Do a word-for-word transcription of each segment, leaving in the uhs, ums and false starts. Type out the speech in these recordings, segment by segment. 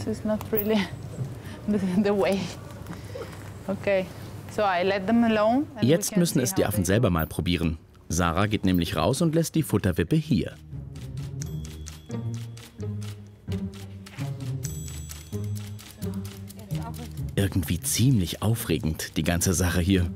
this is not really the, the way. Okay. So I let them alone. Jetzt müssen es die Affen selber mal probieren. Sarah geht nämlich raus und lässt die Futterwippe hier. Irgendwie ziemlich aufregend, die ganze Sache hier.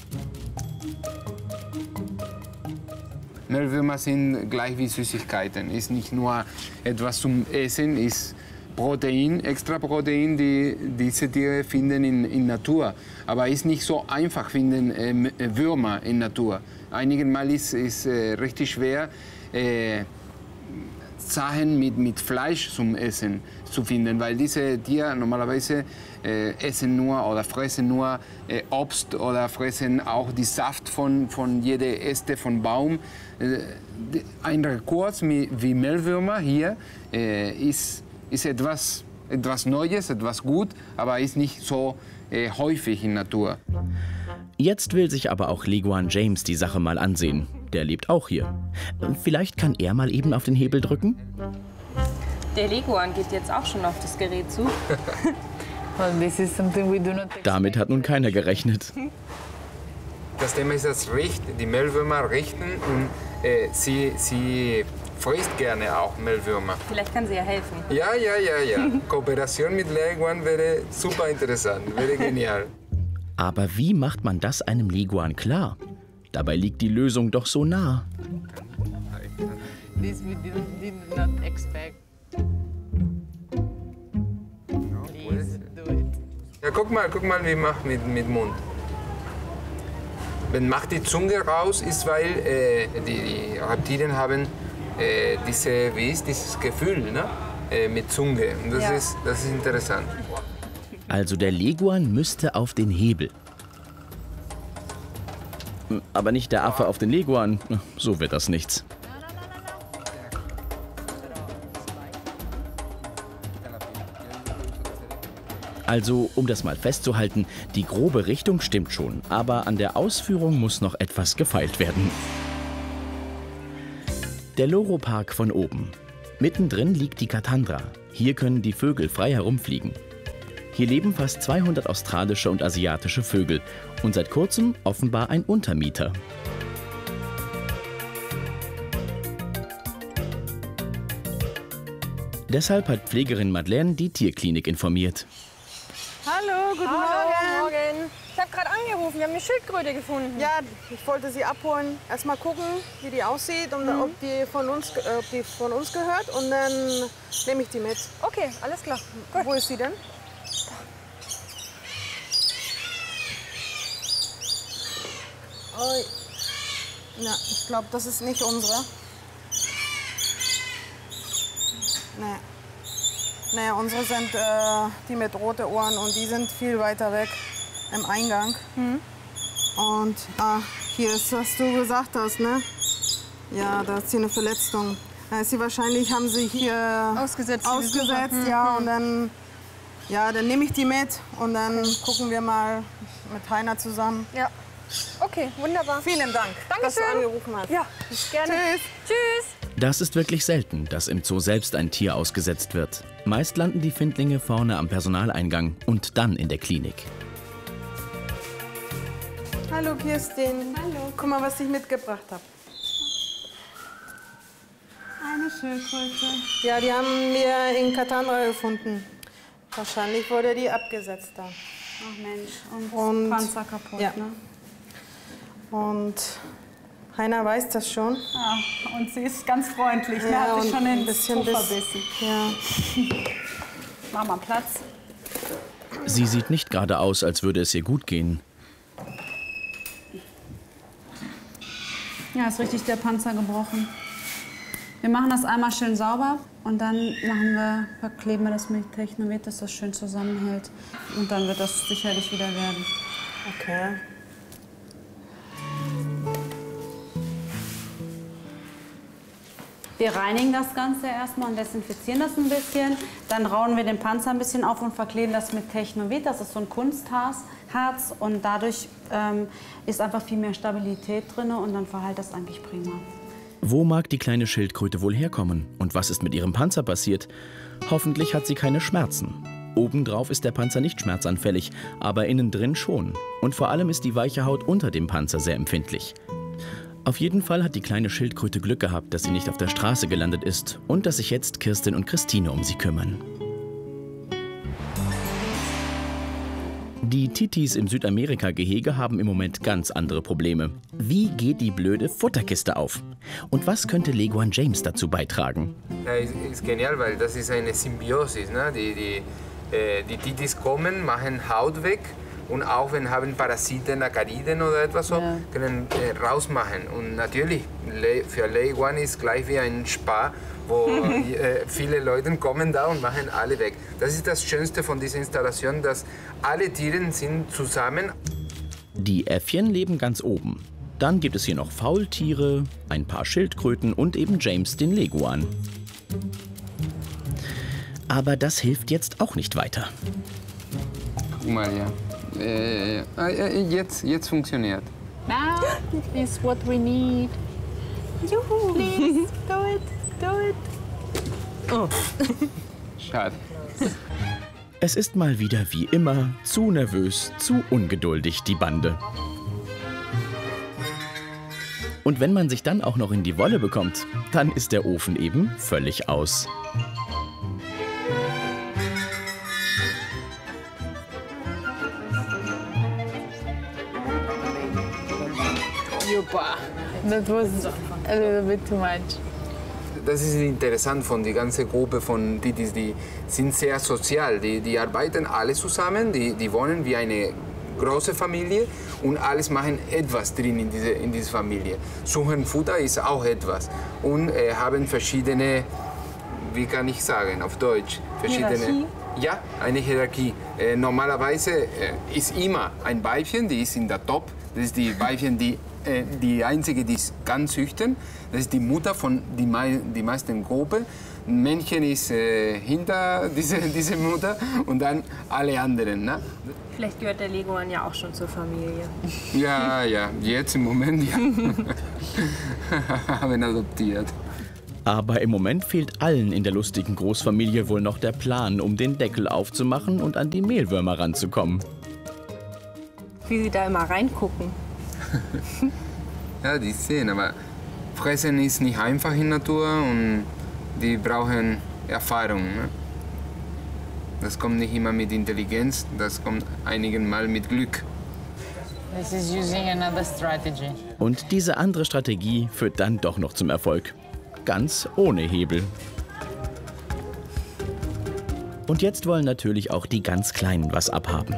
Mehlwürmer sind gleich wie Süßigkeiten. Ist nicht nur etwas zum Essen, ist Protein, extra Protein, die diese Tiere finden in, in Natur. Aber ist nicht so einfach finden äh, Würmer in Natur. Einigen Mal ist es äh, richtig schwer, äh, Sachen mit, mit Fleisch zum Essen zu finden, weil diese Tiere normalerweise äh, essen nur oder fressen nur äh, Obst oder fressen auch die Saft von, von jeder Äste von Baum. Äh, ein Rekord wie Mehlwürmer hier äh, ist, ist etwas, etwas Neues, etwas gut, aber ist nicht so äh, häufig in Natur. Jetzt will sich aber auch Leguan James die Sache mal ansehen. Der lebt auch hier. Vielleicht kann er mal eben auf den Hebel drücken? Der Leguan geht jetzt auch schon auf das Gerät zu. Damit hat nun keiner gerechnet. Das Thema ist das Richt, die Mehlwürmer richten und äh, sie, sie frisst gerne auch Mehlwürmer. Vielleicht kann sie ja helfen. Ja, ja, ja, ja. Kooperation mit Leguan wäre super interessant, wäre genial. Aber wie macht man das einem Leguan klar? Dabei liegt die Lösung doch so nah. This we didn't, did not expect. Please do it. Ja, guck mal, guck mal, wie macht mit mit Mund. Wenn macht die Zunge raus, ist weil äh, die, die Reptilien haben äh, diese, wie ist dieses Gefühl, ne? Äh, mit Zunge. Und das Ja. ist das ist interessant. Also der Leguan müsste auf den Hebel. Aber nicht der Affe auf den Leguan. So wird das nichts. Also, um das mal festzuhalten, die grobe Richtung stimmt schon, aber an der Ausführung muss noch etwas gefeilt werden. Der Loro-Park von oben. Mittendrin liegt die Katandra. Hier können die Vögel frei herumfliegen. Hier leben fast zweihundert australische und asiatische Vögel und seit kurzem offenbar ein Untermieter. Deshalb hat Pflegerin Madeleine die Tierklinik informiert. Hallo, guten Hallo, Morgen. Morgen. Ich habe gerade angerufen, wir haben eine Schildkröte gefunden. Ja, ich wollte sie abholen. Erstmal gucken, wie die aussieht und Mhm. ob, die von uns, äh, ob die von uns gehört. Und dann nehme ich die mit. Okay, alles klar. Gut. Wo ist sie denn? Oh, ja, ich glaube, das ist nicht unsere. Nee. Nee, unsere sind äh, die mit roten Ohren und die sind viel weiter weg im Eingang. Mhm. Und ah, hier ist, was du gesagt hast, ne? Ja, da ist sie eine Verletzung. Da ist sie wahrscheinlich, haben sie hier Ausgesetzt, die ausgesetzt Besucher. ja, Mhm. und dann, ja, dann nehme ich die mit und dann gucken wir mal mit Heiner zusammen. Ja. Okay, wunderbar. Vielen Dank, dass du Dankeschön. angerufen hast. Ja, gerne. Tschüss. Tschüss. Das ist wirklich selten, dass im Zoo selbst ein Tier ausgesetzt wird. Meist landen die Findlinge vorne am Personaleingang und dann in der Klinik. Hallo Kirstin. Hallo. Guck mal, was ich mitgebracht habe. Eine Schildkröte. Ja, die haben wir in Katandra gefunden. Wahrscheinlich wurde die abgesetzt da. Ach Mensch, und, Und- Panzer kaputt, ja. ne? Und Heiner weiß das schon. Ja, und sie ist ganz freundlich, ne? Ja, Hat sich und schon ein ins bisschen Po bis- verbissen. Ja. Mach mal Platz. Sie sieht nicht gerade aus, als würde es ihr gut gehen. Ja, ist richtig der Panzer gebrochen. Wir machen das einmal schön sauber und dann machen wir, verkleben wir das mit Technomet, dass das schön zusammenhält. Und dann wird das sicherlich wieder werden. Okay. Wir reinigen das Ganze erstmal und desinfizieren das ein bisschen. Dann rauen wir den Panzer ein bisschen auf und verkleben das mit Technovet. Das ist so ein Kunstharz. Harz. Und dadurch ähm, ist einfach viel mehr Stabilität drin und dann verhält das eigentlich prima. Wo mag die kleine Schildkröte wohl herkommen? Und was ist mit ihrem Panzer passiert? Hoffentlich hat sie keine Schmerzen. Obendrauf ist der Panzer nicht schmerzanfällig, aber innen drin schon. Und vor allem ist die weiche Haut unter dem Panzer sehr empfindlich. Auf jeden Fall hat die kleine Schildkröte Glück gehabt, dass sie nicht auf der Straße gelandet ist und dass sich jetzt Kirstin und Christine um sie kümmern. Die Titis im Südamerika-Gehege haben im Moment ganz andere Probleme. Wie geht die blöde Futterkiste auf? Und was könnte Leguan James dazu beitragen? Ja, ist, ist genial, weil das ist eine Symbiosis. Ne? Die, die, äh, die Titis kommen, machen Haut weg und auch wenn haben Parasiten, Acariden oder etwas so, ja. können äh, rausmachen. Und natürlich, für Leguan ist gleich wie ein Spa, wo äh, viele Leute kommen da und machen alle weg. Das ist das Schönste von dieser Installation, dass alle Tiere sind zusammen. Die Äffchen leben ganz oben. Dann gibt es hier noch Faultiere, ein paar Schildkröten und eben James, den Leguan. Aber das hilft jetzt auch nicht weiter. Guck mal, ja. Äh, äh, jetzt, jetzt funktioniert. Now is what we need. Juhu. Please, do it, do it. Oh. Schade. Es ist mal wieder wie immer zu nervös, zu ungeduldig, die Bande. Und wenn man sich dann auch noch in die Wolle bekommt, dann ist der Ofen eben völlig aus. Yupa. That was a little bit too much. Das ist interessant von der ganzen Gruppe von Titis, die sind sehr sozial, die, die arbeiten alle zusammen, die, die wohnen wie eine große Familie und alles machen etwas drin in diese, in diese Familie. Suchen Futter ist auch etwas und äh, haben verschiedene, wie kann ich sagen auf Deutsch, verschiedene, Hierarchie? Ja, eine Hierarchie. Äh, normalerweise äh, ist immer ein Weibchen, die ist in der Top, das ist die Weibchen, die die einzige, die ist ganz schüchtern. Das ist die Mutter von die, mei die meisten Gruppen. Ein Männchen ist äh, hinter dieser diese Mutter und dann alle anderen. Ne? Vielleicht gehört der Leguan ja auch schon zur Familie. Ja, ja, jetzt im Moment ja. Haben adoptiert. Aber im Moment fehlt allen in der lustigen Großfamilie wohl noch der Plan, um den Deckel aufzumachen und an die Mehlwürmer ranzukommen. Wie sie da immer reingucken. Ja, die sehen, aber Fressen ist nicht einfach in der Natur und die brauchen Erfahrung. Ne? Das kommt nicht immer mit Intelligenz, das kommt einigen Mal mit Glück. This is using another strategy. Und diese andere Strategie führt dann doch noch zum Erfolg. Ganz ohne Hebel. Und jetzt wollen natürlich auch die ganz Kleinen was abhaben.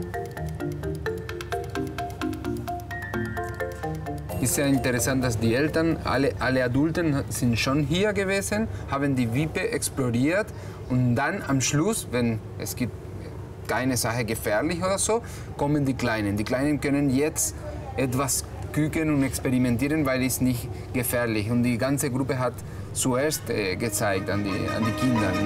Es ist sehr interessant, dass die Eltern, alle, alle Adulten sind schon hier gewesen, haben die Wippe exploriert und dann am Schluss, wenn es gibt keine Sache gefährlich oder so, kommen die Kleinen. Die Kleinen können jetzt etwas gucken und experimentieren, weil es nicht gefährlich ist. Und die ganze Gruppe hat zuerst äh, gezeigt an die, an die Kinder.